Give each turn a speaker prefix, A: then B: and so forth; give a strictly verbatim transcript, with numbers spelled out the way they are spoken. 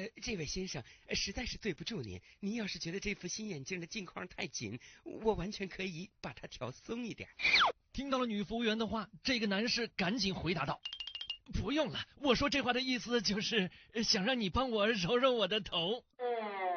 A: 呃，这位先生，实在是对不住您。您要是觉得这副新眼镜的镜框太紧，我完全可以把它调松一点。
B: 听到了女服务员的话，这个男士赶紧回答道：不用了，我说这话的意思就是想让你帮我揉揉我的头。